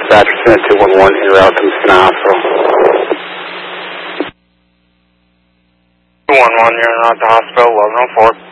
dispatch, 211 en route to Messina Hospital. 211, you're in route to hospital, 1104.